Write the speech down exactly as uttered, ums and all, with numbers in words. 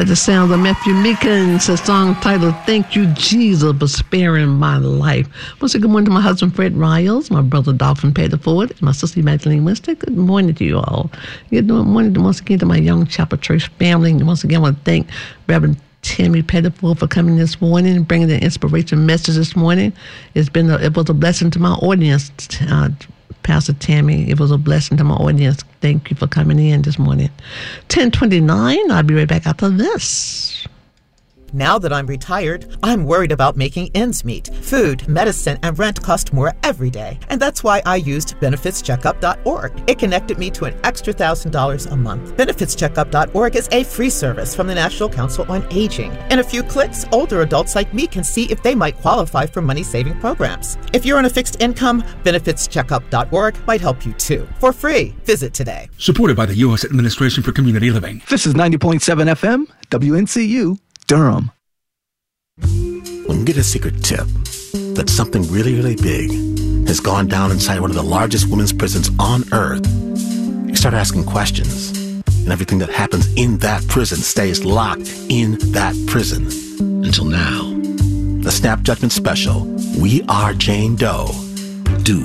At the sound of Matthew Meekins, a song titled Thank You, Jesus, for sparing my life. Once again, good morning to my husband, Fred Riles, my brother, Dolphin Pettiford, and my sister, Magdalene Winston. Good morning to you all. Good morning once again to my Young Chapel Church family. And once again, I want to thank Reverend Tammy Pettiford for coming this morning and bringing the inspiration message this morning. It's been a, it was a blessing to my audience, uh, Pastor Tammy. It was a blessing to my audience. Thank you for coming in this morning. ten twenty-nine, I'll be right back after this. Now that I'm retired, I'm worried about making ends meet. Food, medicine, and rent cost more every day. And that's why I used benefits checkup dot org. It connected me to an extra one thousand dollars a month. benefits checkup dot org is a free service from the National Council on Aging. In a few clicks, older adults like me can see if they might qualify for money-saving programs. If you're on a fixed income, benefits checkup dot org might help you too. For free, visit today. Supported by the U S Administration for Community Living. This is ninety point seven F M, W N C U, Durham. When you get a secret tip that something really, really big has gone down inside one of the largest women's prisons on earth, you start asking questions, and everything that happens in that prison stays locked in that prison. Until now. The Snap Judgment Special, We Are Jane Doe,